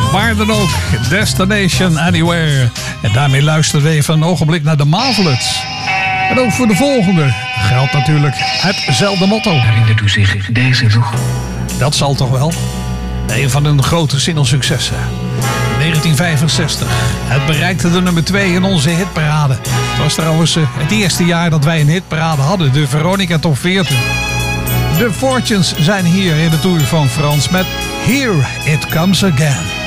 Waar dan ook, Destination Anywhere. En daarmee luisteren we even een ogenblik naar de Marvelettes. En ook voor de volgende geldt natuurlijk hetzelfde motto. Herinnert u zich deze nog? Dat zal toch wel. Een van hun grote singelsuccessen. 1965. Het bereikte de nummer 2 in onze hitparade. Het was trouwens het eerste jaar dat wij een hitparade hadden. De Veronica Top 40. De Fortunes zijn hier in de Tour van Frans met Here It Comes Again.